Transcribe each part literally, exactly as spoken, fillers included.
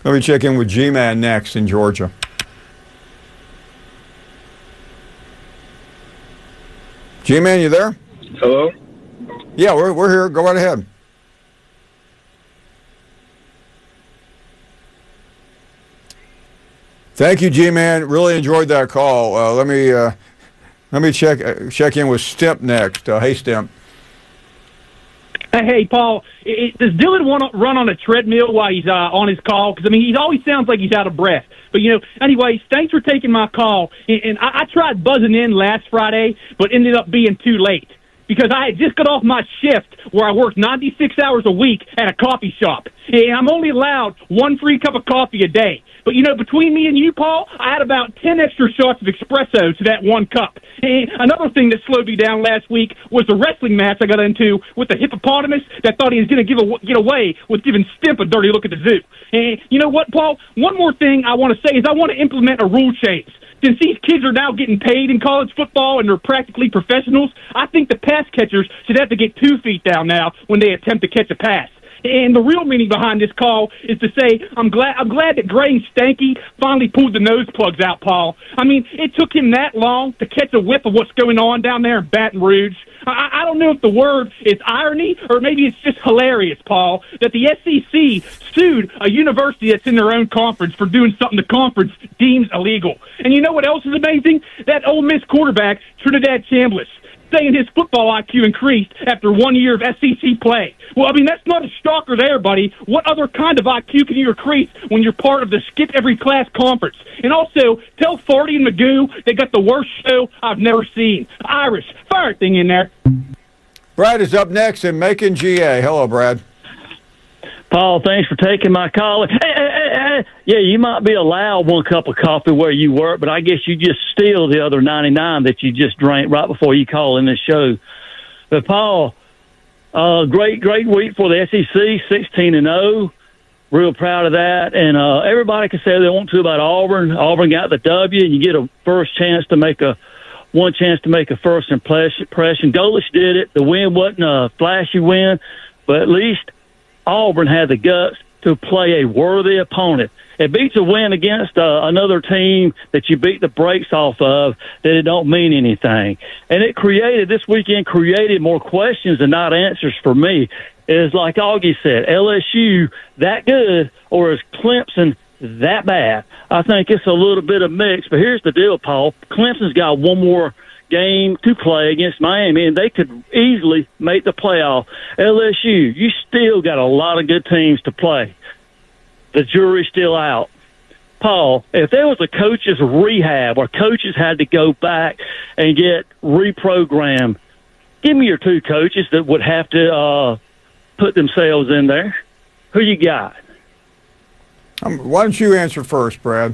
Let me check in with G-Man next in Georgia. G-Man, you there? Hello? Yeah, we're we're here. Go right ahead. Thank you, G-Man. Really enjoyed that call. Uh, let me uh, let me check uh, check in with Stimp next. Uh, hey, Stimp. Hey, Paul, it, it, does Dylan want to run on a treadmill while he's uh, on his call? Because, I mean, he always sounds like he's out of breath. But, you know, anyways, thanks for taking my call. And, and I, I tried buzzing in last Friday, but ended up being too late because I had just got off my shift where I worked ninety-six hours a week at a coffee shop. And I'm only allowed one free cup of coffee a day. But, you know, between me and you, Paul, I had about ten extra shots of espresso to that one cup. And another thing that slowed me down last week was the wrestling match I got into with the hippopotamus that thought he was going to give a, get away with giving Stimp a dirty look at the zoo. And you know what, Paul? One more thing I want to say is I want to implement a rule change. Since these kids are now getting paid in college football and they're practically professionals, I think the pass catchers should have to get two feet down now when they attempt to catch a pass. And the real meaning behind this call is to say I'm glad I'm glad that Gray and Stanky finally pulled the nose plugs out, Paul. I mean, it took him that long to catch a whiff of what's going on down there in Baton Rouge. I, I don't know if the word is irony or maybe it's just hilarious, Paul, that the S E C sued a university that's in their own conference for doing something the conference deems illegal. And you know what else is amazing? That Ole Miss quarterback, Trinidad Chambliss, saying his football I Q increased after one year of S E C play. Well, I mean, that's not a shocker there, buddy. What other kind of I Q can you increase when you're part of the skip-every-class conference? And also, tell Farty and Magoo they got the worst show I've never seen. Irish, fire thing in there. Brad is up next in Macon, G A. Hello, Brad. Paul, thanks for taking my call. Hey, hey, hey, hey. Yeah, you might be allowed one cup of coffee where you work, but I guess you just steal the other ninety-nine that you just drank right before you call in this show. But, Paul, uh, great, great week for the S E C, sixteen and oh. Real proud of that. And uh, everybody can say they want to about Auburn. Auburn got the W, and you get a first chance to make a one chance to make a first impression. Golesh did it. The win wasn't a flashy win, but at least Auburn had the guts to play a worthy opponent. It beats a win against uh, another team that you beat the brakes off of, that it don't mean anything. And it created, this weekend created more questions than not answers for me. It's like Augie said, L S U that good or is Clemson that bad? I think it's a little bit of mix. But here's the deal, Paul. Clemson's got one more game to play against Miami, and they could easily make the playoff. L S U, you still got a lot of good teams to play. The jury's still out. Paul, if there was a coach's rehab or coaches had to go back and get reprogrammed, give me your two coaches that would have to uh, put themselves in there. Who you got? Um, why don't you answer first, Brad?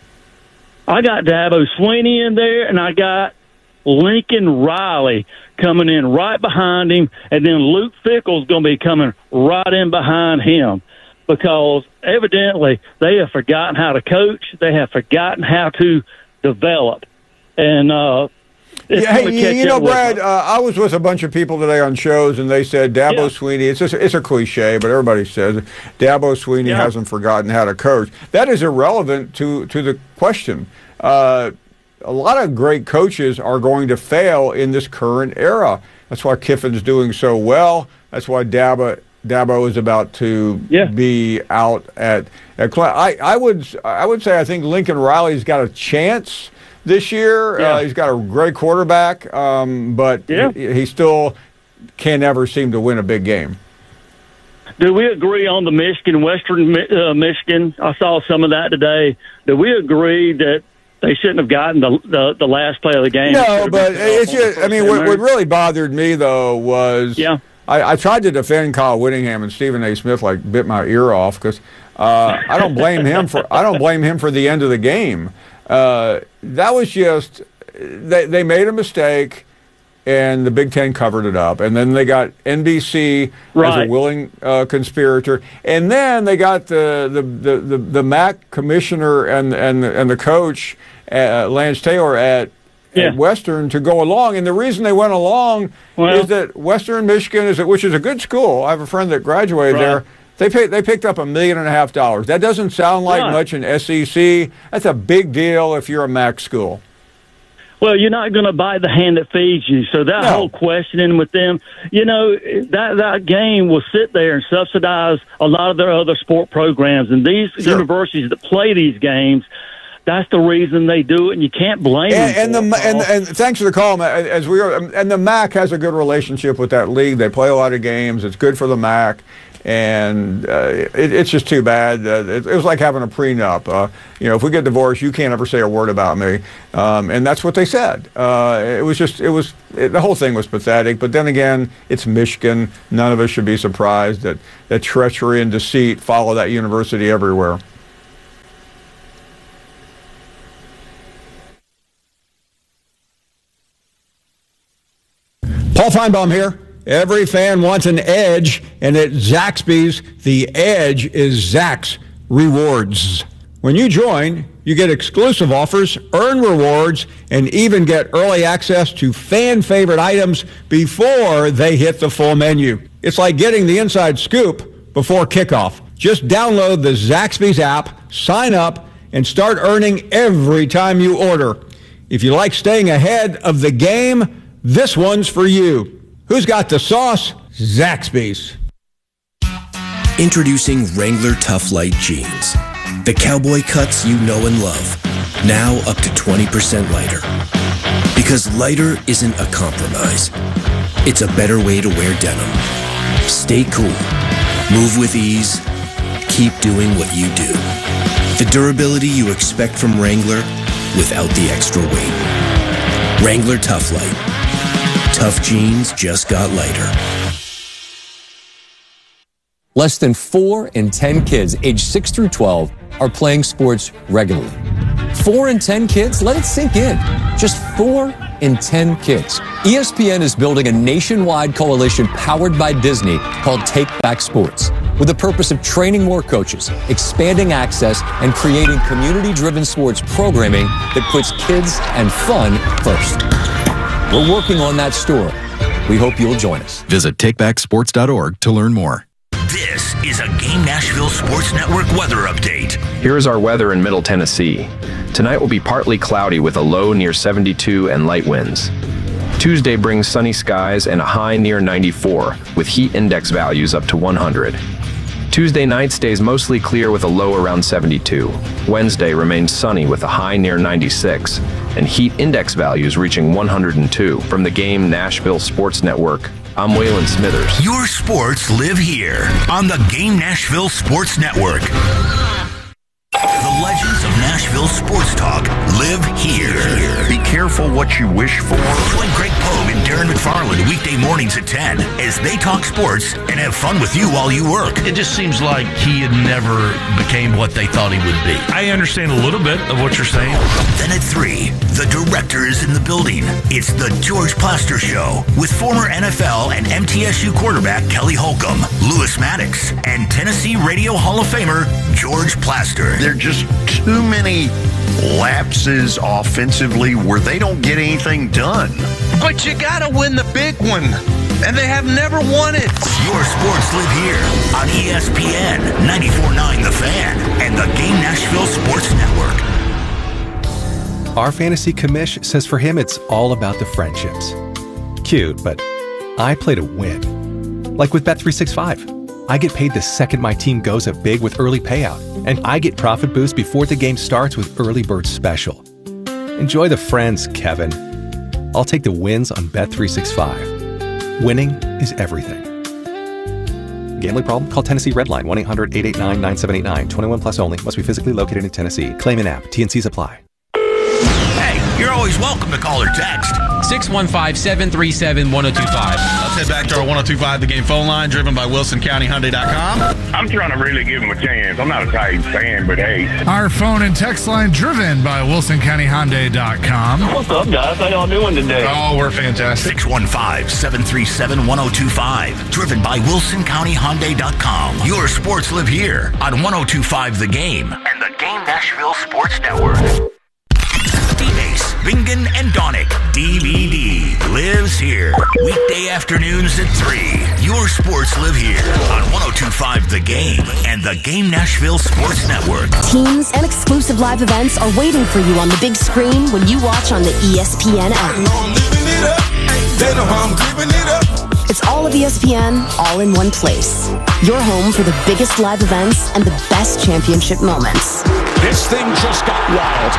I got Dabo Swinney in there, and I got Lincoln Riley coming in right behind him, and then Luke Fickell's going to be coming right in behind him because evidently they have forgotten how to coach. They have forgotten how to develop. And, uh, yeah, hey, you know, Brad, uh, I was with a bunch of people today on shows, and they said Dabo yeah. Swinney, it's a, it's a cliche, but everybody says it, Dabo Swinney yeah. hasn't forgotten how to coach. That is irrelevant to, to the question. Uh, a lot of great coaches are going to fail in this current era. That's why Kiffin's doing so well. That's why Dabo, Dabo is about to yeah. be out at, at I, I would I would say I think Lincoln Riley's got a chance this year. Yeah. Uh, he's got a great quarterback, um, but yeah. he, he still can never seem to win a big game. Do we agree on the Michigan, Western uh, Michigan? I saw some of that today. Do we agree that they shouldn't have gotten the, the the last play of the game? No, but it's just, I mean, what, what really bothered me, though, was yeah. I, I tried to defend Kyle Whittingham and Stephen A. Smith, like, bit my ear off, because uh, I don't blame him for I don't blame him for the end of the game. Uh, that was just, they, they made a mistake, and the Big Ten covered it up. And then they got N B C right. as a willing uh, conspirator. And then they got the the, the, the, the M A C commissioner and, and, and the coach, uh, Lance Taylor, at, yeah. at Western to go along. And the reason they went along well, is that Western Michigan, is which is a good school. I have a friend that graduated right. there. They pay, they picked up a million and a half dollars. That doesn't sound like Right. much in S E C. That's a big deal if you're a MAC school. Well, you're not going to buy the hand that feeds you. So that No. whole questioning with them, you know, that that game will sit there and subsidize a lot of their other sport programs. And these Sure. universities that play these games, that's the reason they do it, and you can't blame And, them. and the for it, and, Paul. and thanks for the call, Matt. As we are, and the MAC has a good relationship with that league. They play a lot of games. It's good for the MAC. And uh, it, it's just too bad. Uh, it, it was like having a prenup. Uh, you know, if we get divorced, you can't ever say a word about me. Um, and that's what they said. Uh, it was just, it was, it, the whole thing was pathetic. But then again, it's Michigan. None of us should be surprised that, that treachery and deceit follow that university everywhere. Paul Feinbaum here. Every fan wants an edge, and at Zaxby's, the edge is Zax Rewards. When you join, you get exclusive offers, earn rewards, and even get early access to fan-favorite items before they hit the full menu. It's like getting the inside scoop before kickoff. Just download the Zaxby's app, sign up, and start earning every time you order. If you like staying ahead of the game, this one's for you. Who's got the sauce? Zaxby's. Introducing Wrangler Tough Light Jeans. The cowboy cuts you know and love. Now up to twenty percent lighter. Because lighter isn't a compromise. It's a better way to wear denim. Stay cool. Move with ease. Keep doing what you do. The durability you expect from Wrangler without the extra weight. Wrangler Tough Light. Tough jeans just got lighter. Less than four in ten kids aged six through twelve are playing sports regularly. Four in ten kids? Let it sink in. Just four in ten kids. E S P N is building a nationwide coalition powered by Disney called Take Back Sports, with the purpose of training more coaches, expanding access, and creating community-driven sports programming that puts kids and fun first. We're working on that story. We hope you'll join us. Visit take back sports dot org to learn more. This is a Game Nashville Sports Network weather update. Here is our weather in Middle Tennessee. Tonight will be partly cloudy with a low near seventy-two and light winds. Tuesday brings sunny skies and a high near ninety-four, with heat index values up to one hundred. Tuesday night stays mostly clear with a low around seventy-two. Wednesday remains sunny with a high near ninety-six, and heat index values reaching one hundred two. From the Game Nashville Sports Network, I'm Waylon Smithers. Your sports live here on the Game Nashville Sports Network. The legends of Nashville Sports Talk live here. Be careful what you wish for. Join Greg Pogue and Darren McFarland weekday mornings at ten as they talk sports and have fun with you while you work. It just seems like he had never became what they thought he would be. I understand a little bit of what you're saying. Then at three, the director is in the building. It's the George Plaster Show with former N F L and M T S U quarterback Kelly Holcomb, Lewis Maddox, and Tennessee Radio Hall of Famer George Plaster. There are just too many lapses offensively where they don't get anything done. But you gotta win the big one, and they have never won it. Your sports live here on E S P N ninety-four point nine The Fan and the Game Nashville Sports Network. Our fantasy commish says for him it's all about the friendships. Cute, but I play to win. Like with Bet three sixty-five. I get paid the second my team goes up big with early payout, and I get profit boost before the game starts with Early Bird Special. Enjoy the friends, Kevin. I'll take the wins on Bet three sixty-five. Winning is everything. Gambling problem? Call Tennessee Redline one eight hundred eight eight nine nine seven eight nine. twenty-one plus only. Must be physically located in Tennessee. Claim in app. T and C's apply. Hey, you're always welcome to call or text. six one five, seven three seven, one oh two five. Let's head back to our one oh two five The Game phone line, driven by Wilson County Hyundai dot com. I'm trying to really give him a chance. I'm not a Titans fan, but hey. Our phone and text line driven by Wilson County Hyundai dot com. What's up, guys? How y'all doing today? Oh, we're fantastic. six one five, seven three seven, one oh two five. Driven by Wilson County Hyundai dot com. Your sports live here on one oh two five The Game and the Game Nashville Sports Network. D-Base Bingen and Donick, D V D, lives here. Weekday afternoons at three. Your sports live here on one oh two point five The Game and the Game Nashville Sports Network. Teams and exclusive live events are waiting for you on the big screen when you watch on the E S P N app. They know I'm giving it up. It's all of E S P N, all in one place. Your home for the biggest live events and the best championship moments. This thing just got wild.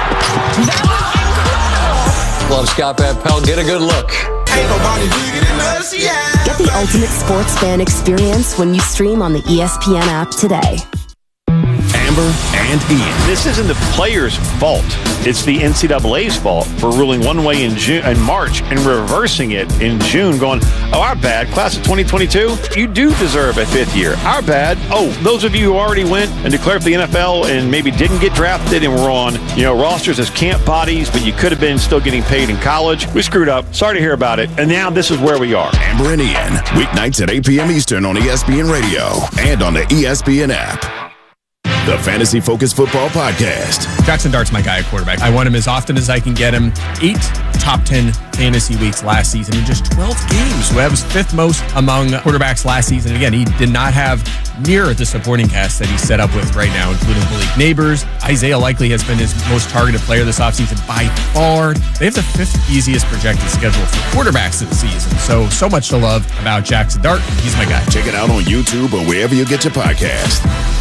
Love Scott Van Pelt. Get a good look. Ain't nobody bigger than us, yeah. Get the ultimate sports fan experience when you stream on the E S P N app today. Amber and Ian. This isn't the players' fault. It's the N C double A's fault for ruling one way in June, in March and reversing it in June, going, oh, our bad, class of twenty twenty-two, you do deserve a fifth year. Our bad. Oh, those of you who already went and declared for the N F L and maybe didn't get drafted and were on, you know, rosters as camp bodies, but you could have been still getting paid in college. We screwed up. Sorry to hear about it. And now this is where we are. Amber and Ian, weeknights at eight p.m. Eastern on E S P N Radio and on the E S P N app. The Fantasy Focus Football Podcast. Jackson Dart's my guy at quarterback. I want him as often as I can get him. Eight top ten fantasy weeks last season in just twelve games. That was fifth most among quarterbacks last season. And again, he did not have near the supporting cast that he's set up with right now, including Malik Neighbors. Isaiah Likely has been his most targeted player this offseason by far. They have the fifth easiest projected schedule for quarterbacks this season. So, so much to love about Jackson Dart. He's my guy. Check it out on YouTube or wherever you get your podcast.